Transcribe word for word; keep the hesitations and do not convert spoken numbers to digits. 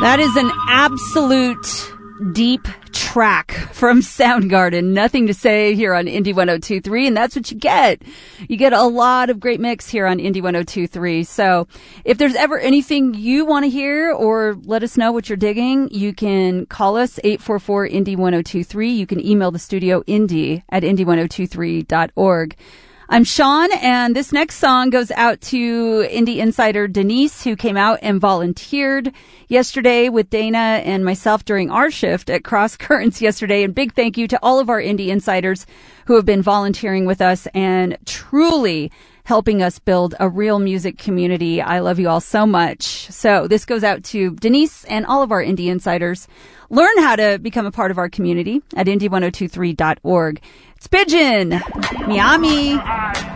That is an absolute deep track from Soundgarden. Nothing to say here on Indie one oh two point three, and that's what you get. You get a lot of great mix here on Indie one oh two point three. So if there's ever anything you want to hear or let us know what you're digging, you can call us eight four four, Indie one oh two point three. You can email the studio indie at indie one oh two three dot org. I'm Sean, and this next song goes out to Indie Insider Denise, who came out and volunteered yesterday with Dana and myself during our shift at Cross Currents yesterday. And big thank you to all of our Indie Insiders who have been volunteering with us and truly helping us build a real music community. I love you all so much. So this goes out to Denise and all of our Indie Insiders. Learn how to become a part of our community at indie one oh two three dot org. It's Pigeon, Miami.